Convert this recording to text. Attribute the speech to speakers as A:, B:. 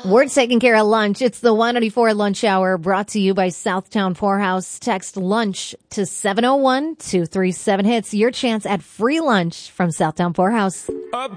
A: We're taking care of lunch. It's the 184 Lunch Hour brought to you by Southtown Poorhouse. Text lunch to 701-237-HITS. Your chance at free lunch from Southtown Poorhouse.